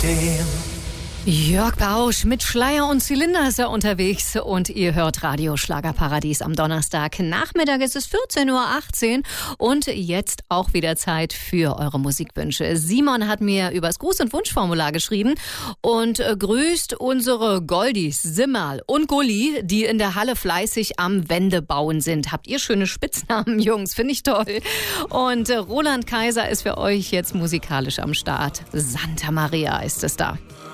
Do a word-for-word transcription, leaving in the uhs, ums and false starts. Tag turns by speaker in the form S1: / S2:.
S1: Jörg Bausch mit Schleier und Zylinder ist er unterwegs und ihr hört Radio Schlagerparadies am Donnerstag. Nachmittag ist es vierzehn Uhr achtzehn und jetzt auch wieder Zeit für eure Musikwünsche. Simon hat mir übers Gruß- und Wunschformular geschrieben und grüßt unsere Goldies, Simmerl und Gulli, die in der Halle fleißig am Wändebauen sind. Habt ihr schöne Spitznamen, Jungs, finde ich toll. Und Roland Kaiser ist für euch jetzt musikalisch am Start. Santa Maria ist es da.